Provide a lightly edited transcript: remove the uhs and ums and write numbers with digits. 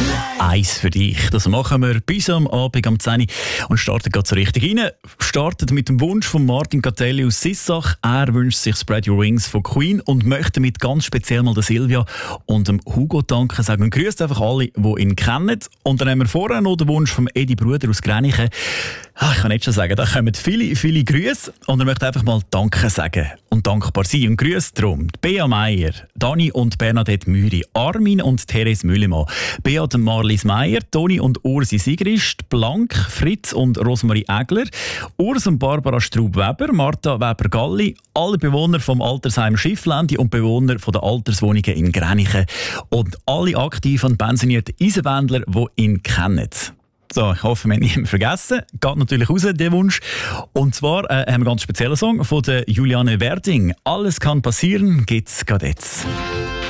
Eins für dich. Das machen wir bis am Abend am 10 Uhr und starten gerade so richtig rein. Startet mit dem Wunsch von Martin Catelli aus Sissach. Er wünscht sich Spread Your Wings von Queen und möchte damit ganz speziell mal der Silvia und dem Hugo danken. Sagen und grüßt einfach alle, die ihn kennen. Und dann haben wir vorher noch den Wunsch vom Edi Bruder aus Gränichen. Ich kann nicht schon sagen, da kommen viele Grüße und er möchte einfach mal Danke sagen und dankbar sein. Und Grüße darum Bea Meier, Dani und Bernadette Müri, Armin und Therese Müllemann, Beat und Marlies Meier, Toni und Ursi Sigrist, Blank, Fritz und Rosmarie Egler, Urs und Barbara Straub-Weber, Martha Weber-Galli, alle Bewohner vom Altersheim Schifflände und Bewohner von der Alterswohnungen in Gränichen und alle aktiven und pensionierten Eisenbändler, die ihn kennen. So, ich hoffe, wir haben niemanden vergessen. Geht natürlich raus, der Wunsch. Und zwar haben wir einen ganz speziellen Song von der Juliane Werding. «Alles kann passieren» gibt's gerade jetzt.